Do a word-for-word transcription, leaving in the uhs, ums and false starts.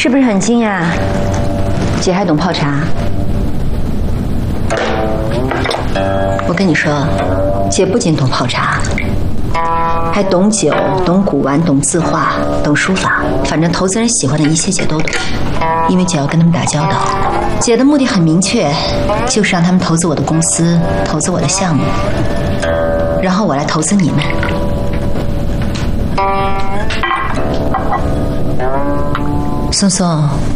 是不是很惊讶？姐还懂泡茶？我跟你说，姐不仅懂泡茶，还懂酒、懂古玩、懂字画、懂书法，反正投资人喜欢的一切姐都懂。因为姐要跟他们打交道，姐的目的很明确，就是让他们投资我的公司，投资我的项目，然后我来投资你们。松松。